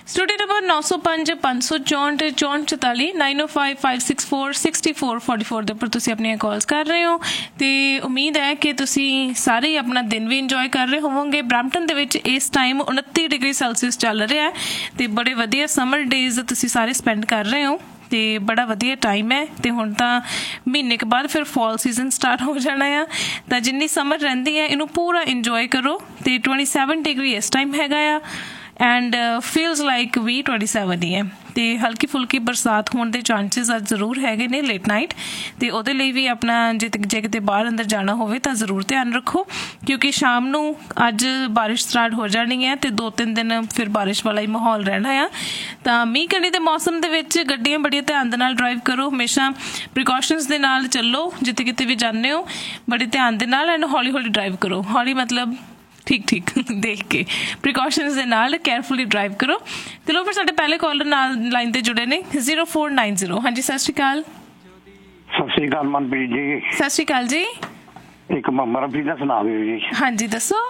Studio number 905 564 6444 905 564 6444 ਦੇ ਉੱਪਰ ਤੁਸੀਂ ਆਪਣੀਆਂ ਕਾਲਸ ਕਰ ਰਹੇ ਹੋ ਤੇ ਉਮੀਦ ਹੈ ਕਿ ਤੁਸੀਂ ਸਾਰੇ ਆਪਣਾ ਦਿਨ ਵੀ ਇੰਜੋਏ ਕਰ ਰਹੇ ਹੋਵੋਗੇ। ਬ੍ਰੈਂਪਟਨ ਦੇ ਵਿੱਚ ਇਸ ਟਾਈਮ 29 ਡਿਗਰੀ ਸੈਲਸੀਅਸ ਚੱਲ ਰਿਹਾ ਹੈ ਤੇ ਬੜੇ ਵਧੀਆ ਸਮਰ ਡੇਜ਼ ਤੁਸੀਂ ਸਾਰੇ ਸਪੈਂਡ ਕਰ ਰਹੇ ਹੋ ਤੇ ਬੜਾ ਵਧੀਆ ਟਾਈਮ ਹੈ। ਤੇ ਹੁਣ ਤਾਂ ਮਹੀਨੇ ਕੁ ਬਾਅਦ ਫਿਰ ਫਾਲ ਸੀਜ਼ਨ ਸਟਾਰਟ ਹੋ ਜਾਣਾ ਆ, ਤਾਂ ਜਿੰਨੀ ਸਮਰ ਰਹਿੰਦੀ ਹੈ ਇਹਨੂੰ ਪੂਰਾ ਇੰਜੋਏ ਕਰੋ। ਤੇ 27 ਡਿਗਰੀ ਇਸ ਟਾਈਮ ਹੈਗਾ ਆ ਐਂਡ ਫੀਲਸ ਲਾਈਕ ਵੀ 27 ਹੀ ਹੈ ਤੇ ਹਲਕੀ ਫੁਲਕੀ ਬਰਸਾਤ ਹੋਣ ਦੇ ਚਾਂਸਿਸ ਅੱਜ ਜ਼ਰੂਰ ਹੈਗੇ ਨੇ ਲੇਟ ਨਾਈਟ। ਤੇ ਉਹਦੇ ਲਈ ਵੀ ਆਪਣਾ ਜੇ ਕਿਤੇ ਬਾਹਰ ਅੰਦਰ ਜਾਣਾ ਹੋਵੇ ਤਾਂ ਜ਼ਰੂਰ ਧਿਆਨ ਰੱਖੋ ਕਿਉਂਕਿ ਸ਼ਾਮ ਨੂੰ ਅੱਜ ਬਾਰਿਸ਼ ਸਟਾਰਟ ਹੋ ਜਾਣੀ ਹੈ ਤੇ 2-3 ਦਿਨ ਫਿਰ ਬਾਰਿਸ਼ ਵਾਲਾ ਹੀ ਮਾਹੌਲ ਰਹਿਣਾ ਆ। ਤਾਂ ਮੀਂਹ ਕਣੀ ਦੇ ਮੌਸਮ ਦੇ ਵਿੱਚ ਗੱਡੀਆਂ ਬੜੀਆਂ ਧਿਆਨ ਦੇ ਨਾਲ ਡਰਾਈਵ ਕਰੋ, ਹਮੇਸ਼ਾ ਪ੍ਰੀਕਾਸ਼ਨਸ ਦੇ ਨਾਲ ਚੱਲੋ ਜਿੱਥੇ ਕਿਤੇ ਵੀ ਜਾਂਦੇ ਹੋ, ਬੜੇ ਧਿਆਨ ਦੇ ਨਾਲ ਐਂਡ ਹੌਲੀ ਹੌਲੀ ਡਰਾਈਵ ਕਰੋ। ਹੌਲੀ ਮਤਲਬ ਠੀਕ ਦੇਖ ਕੇ ਪ੍ਰੀਕਾਸ਼ਨਸ ਦੇ ਨਾਲ ਕੇਅਰਫੁਲੀ ਡਰਾਈਵ ਕਰੋ। ਤੇ ਲੋ ਫਿਰ ਸਾਡੇ ਪਹਿਲੇ ਕਾਲਰ ਨਾਲ ਲਾਈਨ ਤੇ ਜੁੜੇ ਨੇ 0490। ਹਾਂਜੀ ਸਤਿ ਸ਼੍ਰੀ ਅਕਾਲ। ਸਤਿ ਸ਼੍ਰੀ ਅਕਾਲ ਮਨਪ੍ਰੀਤ ਜੀ। ਸਤਿ ਸ਼੍ਰੀ ਅਕਾਲ ਜੀ। ਇੱਕ ਮਨਪ੍ਰੀਤ ਦਾ ਸੁਣਾ ਦਿਓ ਜੀ। ਹਾਂਜੀ ਦੱਸੋ।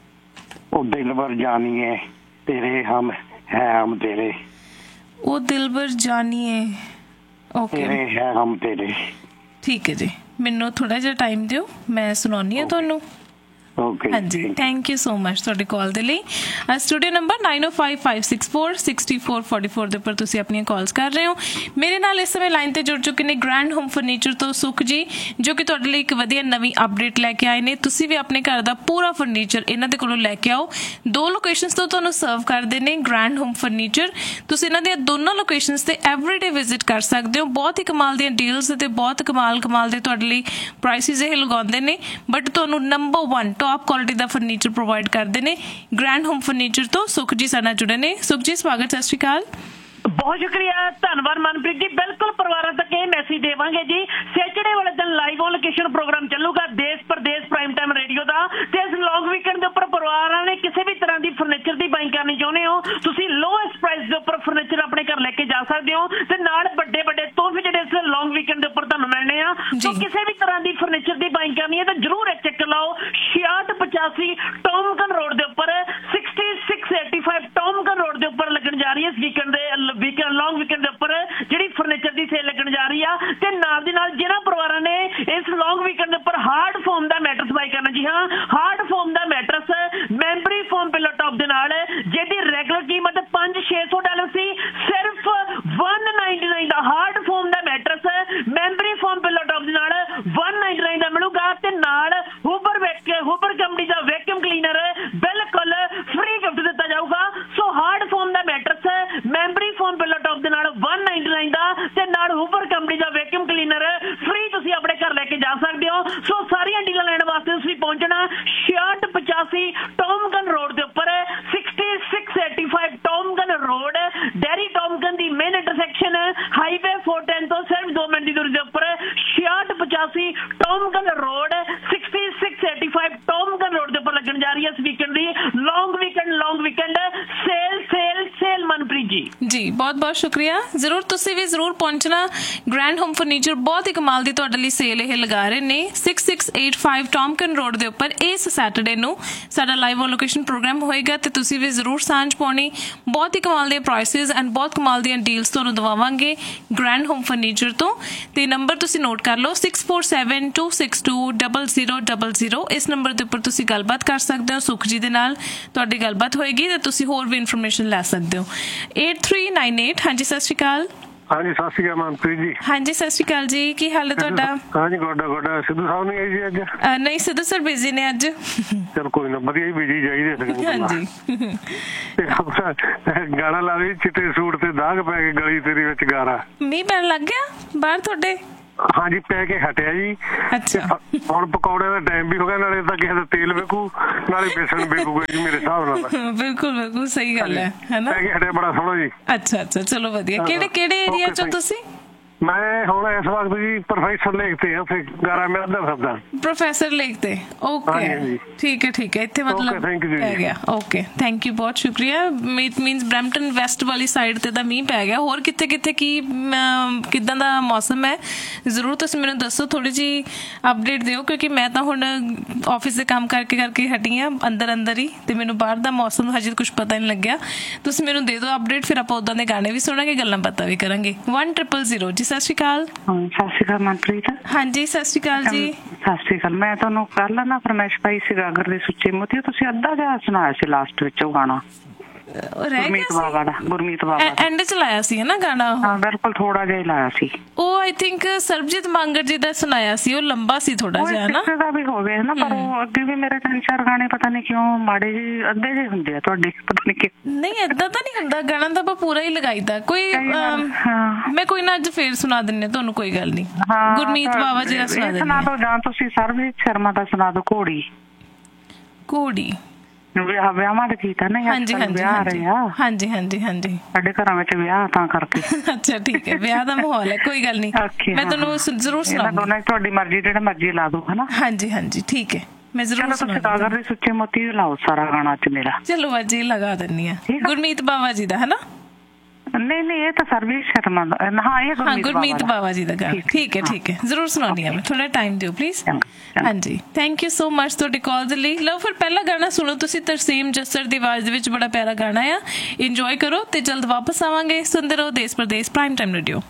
ਉਹ ਦਿਲਬਰ ਜਾਨੀਏ ਤੇਰੇ ਹਮ ਹੈ ਹਮ ਤੇਰੇ। ਉਹ ਦਿਲਬਰ ਜਾਨੀਏ ਓਕੇ ਤੇਰੇ ਹੈ ਹਮ ਤੇਰੇ। ਠੀਕ ਹੈ ਜੀ, ਮੈਨੂੰ ਥੋੜਾ ਜਿਹਾ ਟਾਈਮ ਦਿਓ, ਮੈਂ ਸੁਣਾਉਣੀ ਹਾਂ ਤੁਹਾਨੂੰ। ਹਾਂਜੀ ਥੈਂਕ ਯੂ ਸੋ ਮਚ ਤੁਹਾਡੇ ਕਾਲ ਦੇ ਲਈ। ਸਟੂਡੀਓ ਨੰਬਰ 905 564 6444 ਦੇ ਉੱਪਰ ਤੁਸੀਂ ਆਪਣੀਆਂ ਕਾਲਸ ਕਰ ਰਹੇ ਹੋ। ਮੇਰੇ ਨਾਲ ਇਸ ਸਮੇਂ ਲਾਈਨ ਤੇ ਜੁੜ ਚੁੱਕੇ ਨੇ ਗ੍ਰੈਂਡ ਹੋਮ ਫਰਨੀਚਰ ਤੋਂ ਸੁਖ ਜੀ, ਜੋ ਕਿ ਤੁਹਾਡੇ ਲਈ ਇੱਕ ਵਧੀਆ ਨਵੀਂ ਅਪਡੇਟ ਲੈ ਕੇ ਆਏ ਨੇ। ਤੁਸੀਂ ਵੀ ਆਪਣੇ ਘਰ ਦਾ ਪੂਰਾ ਫਰਨੀਚਰ ਇਹਨਾਂ ਦੇ ਕੋਲੋਂ ਲੈ ਕੇ ਆਓ। 2 ਲੋਕੇਸ਼ਨਸ ਤੋਂ ਤੁਹਾਨੂੰ ਸਰਵ ਕਰਦੇ ਨੇ ਗ੍ਰੈਂਡ ਹੋਮ ਫਰਨੀਚਰ। ਤੁਸੀਂ ਇਹਨਾਂ ਦੀਆਂ ਦੋਨੋਂ ਲੋਕੇਸ਼ਨਸ ਤੇ ਐਵਰੀਡੇ ਵਿਜ਼ਿਟ ਕਰ ਸਕਦੇ ਹੋ। ਬਹੁਤ ਹੀ ਕਮਾਲ ਦੀਆਂ ਡੀਲਸ ਤੇ ਬਹੁਤ ਕਮਾਲ ਦੇ ਤੁਹਾਡੇ ਲਈ ਪ੍ਰਾਈਸਿਸ ਇਹ ਲਗਾਉਂਦੇ ਨੇ, ਬਟ ਤੁਹਾਨੂੰ ਨੰਬਰ 1 ਟੌਪ ਕੁਆਲਿਟੀ ਦਾ ਫਰਨੀਚਰ ਪ੍ਰੋਵਾਈਡ ਕਰਦੇ ਨੇ ਗ੍ਰੈਂਡ ਹੋਮ ਫਰਨੀਚਰ ਤੋਂ। ਸੁਖ ਜੀ ਸਾਡੇ ਨਾਲ ਜੁੜੇ ਨੇ। ਸੁਖ ਜੀ ਸਵਾਗਤ, ਸਤਿ ਸ਼੍ਰੀ ਅਕਾਲ। ਬਹੁਤ ਸ਼ੁਕਰੀਆ, ਧੰਨਵਾਦ ਮਨਪ੍ਰੀਤ ਜੀ। ਬਿਲਕੁਲ ਪਰਿਵਾਰਾਂ ਤੱਕ ਇਹ ਮੈਸੇਜ ਦੇਵਾਂਗੇ ਜੀ। ਸੈਚਰਡੇ ਵਾਲੇ ਦਿਨ ਲਾਈਵ ਔਨ ਲੋਕੇਸ਼ਨ ਪ੍ਰੋਗਰਾਮ ਚੱਲੂਗਾ ਦੇਸ਼ ਪ੍ਰਦੇਸ਼ ਪ੍ਰਾਈਮ ਟਾਈਮ ਰੇਡੀਓ ਦਾ। ਤੇ ਇਸ ਲੌਂਗ ਵੀਕਐਂਡ ਦੇ ਉੱਪਰ ਪਰਿਵਾਰਾਂ ਨੇ ਕਿਸੇ ਵੀ ਤਰ੍ਹਾਂ ਦੀ ਫਰਨੀਚਰ ਦੀ ਬਾਈਂਗ ਕਰਨੀ ਚਾਹੁੰਦੇ ਹੋ, ਤੁਸੀਂ ਲੋਐਸਟ ਪ੍ਰਾਈਸ ਦੇ ਉੱਪਰ ਫਰਨੀਚਰ ਆਪਣੇ ਘਰ ਲੈ ਕੇ ਜਾ ਸਕਦੇ ਹੋ ਤੇ ਨਾਲ ਵੱਡੇ ਤੋਹਫੇ ਜਿਹੜੇ ਇਸ ਲੌਂਗ ਵੀਕਐਂਡ ਦੇ ਉੱਪਰ ਤੁਹਾਨੂੰ ਮਿਲਣੇ ਆ। ਸੋ ਕਿਸੇ ਵੀ ਤਰ੍ਹਾਂ ਦੀ ਫਰਨੀਚਰ ਦੀ ਬਾਈਂਗ ਕਰਨੀ ਹੈ ਤਾਂ ਜ਼ਰੂਰ ਇੱਕ ਚੱਕਰ ਲਾਓ 6685 ਟੌਮਕਨ ਰੋਡ ਦੇ ਉੱਪਰ 6685 ਟੌਮਕਨ ਰੋਡ ਦੇ ਉੱਪਰ ਲੱਗਣ ਜਾ ਰਹੀ ਹੈ ਇਸ ਵੀਕਐਂਡ ਲੌਂਗ ਵੀਕਐਂਡ ਦੇ ਉੱਪਰ ਜਿਹੜੀ ਫਰਨੀਚਰ ਦੀ ਸੇਲ ਲੱਗਣ ਜਾ ਰਹੀ ਆ। ਤੇ ਨਾਲ ਦੀ ਨਾਲ ਜਿਹਨਾਂ ਪਰਿਵਾਰਾਂ ਨੇ ਇਸ ਲੌਂਗ ਵੀਕਐਂਡ ਦੇ ਉੱਪਰ ਹਾਰਡ ਫੋਮ ਦਾ ਮੈਟਰਸ ਬਾਈ ਕਰਨਾ, ਜੀ ਹਾਂ ਹਾਰਡ ਫੋਮ ਦਾ matters memory form pillow top ਦੇ ਨਾਲ, ਜਿਹਦੀ ਰੈਗੂਲਰ ਕੀਮਤ $500-600 ਸੀ, ਸਿਰਫ $199 ਦਾ ਹਾਰਡ ਫੋਮ ਦਾ matters memory form pillow top ਦੇ ਨਾਲ $199 ਦਾ ਮਿਲੂਗਾ। ਤੇ ਨਾਲ ਹੂਬਰ ਕੰਪਨੀ ਦਾ ਵੈਕਿਊਮ ਕਲੀਨਰ ਬਿਲਕੁਲ ਫ੍ਰੀ ਗਿਫਟ ਦਿੱਤਾ ਜਾਊਗਾ। ਸੋ ਹਾਰਡ ਫੋਮ ਦਾ matters memory form pillow top ਦੇ ਨਾਲ $199 ਦਾ ਤੇ ਨਾਲ ਹੂਬਰ ਕੰਪਨੀ ਦਾ ਵੈਕਿਊਮ ਕਲੀਨਰ ਫ੍ਰੀ ਤੁਸੀਂ ਆਪਣੇ ਘਰ ਲੈ ਕੇ ਜਾ ਸਕਦੇ ਹੋ। ਸੋ ਸਾਰੀਆਂ ਡੀਲਾਂ ਲੈਣ ਵਾਸਤੇ ਤੁਸੀਂ ਪਹੁੰਚਣਾ 6685 ਟੌਮਕਨ ਰੋਡ ਦੇ ਉੱਪਰ 6685 ਟੌਮਕਨ ਰੋਡ, ਡੈਰੀ ਟੌਮਕਨ ਦੀ ਮੇਨ ਇੰਟਰਸੈਕਸ਼ਨ ਹਾਈਵੇ 410 ਤੋਂ ਸਿਰਫ 2 ਮਿੰਟ ਦੀ ਦੂਰੀ ਦੇ ਉੱਪਰ 6685 ਟੌਮਕਨ ਰੋਡ 6685 ਟੌਮਕਨ ਰੋਡ ਦੇ ਉੱਪਰ ਲੱਗਣ ਜਾ ਰਹੀ ਹੈ ਇਸ ਵੀਕਐਂਡ ਦੀ ਲੌਂਗ ਵੀਕਐਂਡ ਸੇਲ ਮਨਪ੍ਰੀਤ ਜੀ। ਬਹੁਤ ਬਹੁਤ ਸ਼ੁਕਰੀਆ। ਜ਼ਰੂਰ ਤੁਸੀਂ ਵੀ ਜ਼ਰੂਰ ਪਹੁੰਚਣਾ। ਗ੍ਰੈਂਡ ਹੋਮ ਫਰਨੀਚਰ ਬਹੁਤ ਹੀ ਕਮਾਲ ਦੀ ਤੁਹਾਡੇ ਲਈ ਸੇਲ ਇਹ ਲਗਾ ਰਹੇ ਨੇ 6685 ਟੌਮਕਨ ਰੋਡ ਦੇ ਉੱਪਰ। ਇਸ ਸੈਟਰਡੇ ਨੂੰ ਸਾਡਾ ਲਾਈਵ ਔਨ ਲੋਕੇਸ਼ਨ ਪ੍ਰੋਗਰਾਮ ਹੋਏਗਾ ਤੇ ਤੁਸੀਂ ਵੀ ਜ਼ਰੂਰ ਸਾਂਝ ਪਾਉਣੀ। ਬਹੁਤ ਹੀ ਕਮਾਲ ਦੇ ਪ੍ਰਾਈਸਿਸ ਐਂਡ ਬਹੁਤ ਕਮਾਲ ਦੀਆਂ ਡੀਲਸ ਤੁਹਾਨੂੰ ਦਵਾਵਾਂਗੇ ਗ੍ਰੈਂਡ ਹੋਮ ਫਰਨੀਚਰ ਤੋਂ। ਤੇ ਨੰਬਰ ਤੁਸੀਂ ਨੋਟ ਕਰ ਲਓ 6472620000। ਇਸ ਨੰਬਰ ਦੇ ਉੱਪਰ ਤੁਸੀਂ ਗੱਲਬਾਤ ਕਰ ਸਕਦੇ ਹੋ। ਸੁਖ ਜੀ ਦੇ ਨਾਲ ਤੁਹਾਡੀ ਗੱਲਬਾਤ ਹੋਏਗੀ ਤੇ ਤੁਸੀਂ ਹੋਰ ਵੀ ਇਨਫੋਰਮੇਸ਼ਨ ਲੈ ਸਕਦੇ ਹੋ। 8398। ਹਾਂਜੀ ਸਤਿ ਸ਼੍ਰੀ ਅਕਾਲ। ਹਾਂਜੀ ਸਤਿ ਸ਼੍ਰੀ ਅਕਾਲ ਮਨਪ੍ਰੀਤ ਜੀ। ਹਾਂਜੀ ਸਤਿ ਸ਼੍ਰੀ ਅਕਾਲ ਜੀ, ਕੀ ਹਾਲ ਹੈ ਤੁਹਾਡਾ? ਹਾਂਜੀ ਗੋਡਾ ਸਿੱਧੂ ਸਾਹਿਬ ਨਹੀਂ ਆਈ ਜੀ ਅੱਜ? ਨਹੀਂ ਸਿੱਧੂ ਸਰ ਬਿਜ਼ੀ ਨੇ ਅੱਜ। ਚਲ ਕੋਈ ਨਾ, ਵਧੀਆ ਬਿਜ਼ੀ ਚਾਹੀਦੇ। ਹਾਂਜੀ ਗਾਣਾ ਲਾ ਰਹੀ ਚਿੱਟੇ ਸੂਟ ਤੇ ਦਾਗ ਪੈ ਕੇ ਗਲੀ ਤੇਰੀ ਵਿੱਚ ਗਾਰਾ। ਮੀਂਹ ਪੈਣ ਲੱਗ ਗਿਆ ਬਾਹਰ ਤੁਹਾਡੇ? ਹਾਂਜੀ ਪੈ ਕੇ ਹਟਿਆ ਜੀ। ਅੱਛਾ ਹੁਣ ਪਕੌੜਿਆਂ ਦਾ ਟਾਈਮ ਵੀ ਹੋ ਗਿਆ, ਨਾਲੇ ਤਾਂ ਕਿਸੇ ਦਾ ਤੇਲ ਵੇਖੂ ਨਾਲੇ ਬੇਸਣ ਵੇਖੂਗਾ ਜੀ ਮੇਰੇ ਹਿਸਾਬ ਨਾਲ। ਬਿਲਕੁਲ ਸਹੀ ਗੱਲ ਹੈ ਨਾ। ਪੈ ਕੇ ਹਟਿਆ ਬੜਾ ਸੋਹਣਾ ਜੀ। ਅੱਛਾ ਚਲੋ ਵਧੀਆ। ਕਿਹੜੇ ਏਰੀਆ ਚੋਂ ਤੁਸੀਂ? ਮੈਂ ਹੁਣ ਇਸ ਵਕਤ ਜੀ ਪ੍ਰੋਫੈਸਰ ਲਿਖਤੇ ਆ ਉੱਥੇ ਗਾਰਾ ਮਿਲਦਾ ਫਿਰਦਾ। ਪ੍ਰੋਫੈਸਰ ਲਿਖਤੇ ਓਕੇ ਠੀਕ ਹੈ ਇੱਥੇ ਮਤਲਬ ਪੈ ਗਿਆ। ਓਕੇ ਥੈਂਕ ਯੂ ਬਹੁਤ ਸ਼ੁਕਰੀਆ। ਇਟ ਮੀਨਸ ਬਰੈਂਪਟਨ ਵੈਸਟ ਵਾਲੀ ਸਾਈਡ ਤੇ ਤਾਂ ਮੀਂਹ ਪੈ ਗਿਆ। ਹੋਰ ਕਿੱਥੇ ਕਿੱਥੇ ਕਿੱਦਾਂ ਦਾ ਮੌਸਮ ਹੈ ਜ਼ਰੂਰ ਤੁਸੀਂ ਮੈਨੂੰ ਦੱਸੋ, ਥੋੜ੍ਹੀ ਜਿਹੀ ਅਪਡੇਟ ਦਿਓ ਕਿਉਂਕਿ ਮੈਂ ਤਾਂ ਹੁਣ ਆਫਿਸ ਦੇ ਕੰਮ ਕਰਕੇ ਹਟੀ ਹਾਂ ਅੰਦਰ ਹੀ ਤੇ ਮੈਨੂੰ ਬਾਹਰ ਦਾ ਮੌਸਮ ਹਜੇ ਕੁਛ ਪਤਾ ਨਹੀਂ ਲੱਗਿਆ। ਤੁਸੀਂ ਮੈਨੂੰ ਦੇ ਦਿਓ ਅਪਡੇਟ, ਫਿਰ ਆਪਾਂ ਉੱਦਾਂ ਦੇ ਗਾਣੇ ਵੀ ਸੁਣਾਂਗੇ, ਗੱਲਾਂ ਬਾਤਾਂ ਵੀ ਕਰਾਂਗੇ। 1000 ਜੀ। ਸਤਿ ਸ਼੍ਰੀ ਅਕਾਲ। ਸਤਿ ਸ਼੍ਰੀ ਅਕਾਲ ਮਨਪ੍ਰੀਤ। ਹਾਂਜੀ ਸਤਿ ਸ਼੍ਰੀ ਅਕਾਲ ਜੀ। ਸਤਿ ਸ਼੍ਰੀ ਅਕਾਲ। ਮੈਂ ਤੁਹਾਨੂੰ ਕੱਲ ਨਾ ਫਰਮਾਇਸ਼ ਪਾਈ ਸੀ ਗਾਗਰ ਦੇ ਸੁੱਚੇ ਮੋਤੀ, ਤੁਸੀਂ ਅੱਧਾ ਜਿਹਾ ਸੁਣਾਇਆ ਸੀ ਲਾਸਟ ਵਿੱਚ ਉਹ ਗਾਣਾ ਗੁਰਮੀਤ ਬਾਵਾ ਦਾ ਐਂਡ ਚ ਲਾਇਆ ਸੀ ਨਾ ਗਾਣਾ। ਹਾਂ ਬਿਲਕੁਲ ਥੋੜਾ ਜਿਹਾ ਹੀ ਲਾਇਆ ਸੀ ਉਹ। ਆਈ ਥਿੰਕ ਸਰਬਜੀਤ ਮੰਗਰ ਜੀ ਦਾ ਸੁਣਾਇਆ ਸੀ, ਉਹ ਲੰਬਾ ਸੀ ਥੋੜਾ ਜਿਹਾ ਨਾ। ਦਾ ਵੀ ਹੋਵੇ ਨਾ, ਪਰ ਉਹ ਅੱਗੇ ਵੀ ਮੇਰੇ 3-4 ਗਾਣੇ ਪਤਾ ਨਹੀਂ ਕਿਉਂ ਮਾੜੇ ਜਿਹੇ ਅੱਧੇ ਜਿਹੇ ਹੁੰਦੇ ਆ ਤੁਹਾਡੇ, ਪਤਾ ਨਹੀਂ ਕਿਉਂ। ਨਹੀਂ ਏਦਾਂ ਤਾਂ ਨਹੀਂ ਹੁੰਦਾ, ਗਾਣਾ ਤਾਂ ਆਪਾਂ ਪੂਰਾ ਹੀ ਲਗਾਈਦਾ। ਕੋਈ ਮੈਂ ਕੋਈ ਨਾ ਅੱਜ ਫੇਰ ਸੁਣਾ ਦਿੰਨੇ ਤੁਹਾਨੂੰ, ਕੋਈ ਗੱਲ ਨਹੀਂ। ਗੁਰਮੀਤ ਬਾਵਾ ਜੀ ਦਾ ਸੁਣਾ ਦਿੰਦੇ ਜਾਂ ਤੁਸੀਂ ਸਰਬਜੀਤ ਸ਼ਰਮਾ ਦਾ ਸੁਣਾ ਦਿਓ ਘੋੜੀ ਵਿਆਹਾਂ ਦੇ ਗੀਤ ਆ ਨਾ। ਹਾਂਜੀ ਸਾਡੇ ਘਰਾਂ ਵਿੱਚ ਵਿਆਹ ਤਾਂ ਕਰਕੇ। ਅੱਛਾ ਠੀਕ ਹੈ, ਵਿਆਹ ਦਾ ਮਾਹੌਲ ਹੈ, ਕੋਈ ਗੱਲ ਨਹੀਂ, ਮੈਂ ਤੁਹਾਨੂੰ ਜ਼ਰੂਰ ਸੁਣਾਉਂਗੀ। ਤੁਹਾਡੀ ਮਰਜ਼ੀ, ਜਿਹੜਾ ਮਰਜ਼ੀ ਲਾ ਦੋ ਹਨਾ। ਹਾਂਜੀ ਠੀਕ ਹੈ, ਮੈਂ ਜ਼ਰੂਰ ਤੁਸੀਂ ਗਾਗਰ ਦੇ ਸੁੱਚੇ ਮੋਤੀ ਲਾਓ ਸਾਰਾ ਗਾਣਾ ਅੱਜ ਮੇਰਾ। ਚਲੋ ਅੱਜ ਹੀ ਲਗਾ ਦਿੰਨੀ ਆ ਗੁਰਮੀਤ ਬਾਵਾ ਜੀ ਦਾ, ਹਨਾ। ਨਹੀਂ ਇਹ ਤਾਂ ਸਰਬਜੀਤ ਸ਼ਰਮਾ ਦਾ। ਹਾਂ ਗੁਰਮੀਤ ਬਾਵਾ ਜੀ ਦਾ ਗਾਣਾ। ਠੀਕ ਹੈ ਜ਼ਰੂਰ ਸੁਣਾਉਣੀ ਆ ਮੈਂ, ਥੋੜਾ ਟਾਈਮ ਦਿਓ ਪਲੀਜ਼। ਹਾਂਜੀ ਥੈਂਕ ਯੂ ਸੋ ਮਚ ਤੁਹਾਡੀ ਕਾਲ ਦੇ ਲਈ। ਲਓ ਫਿਰ ਪਹਿਲਾ ਗਾਣਾ ਸੁਣੋ ਤੁਸੀਂ, ਤਰਸੇਮ ਜੱਸਰ ਦੀ ਆਵਾਜ਼ ਦੇ ਵਿੱਚ, ਬੜਾ ਪਿਆਰਾ ਗਾਣਾ ਆ, ਇੰਜੋਏ ਕਰੋ ਤੇ ਜਲਦ ਵਾਪਸ ਆਵਾਂਗੇ। ਸੁਣਦੇ ਰਹੋ ਦੇਸ਼ ਪ੍ਰਦੇਸ਼ ਪ੍ਰਾਈਮ ਟਾਈਮ ਰੇਡੀਓ।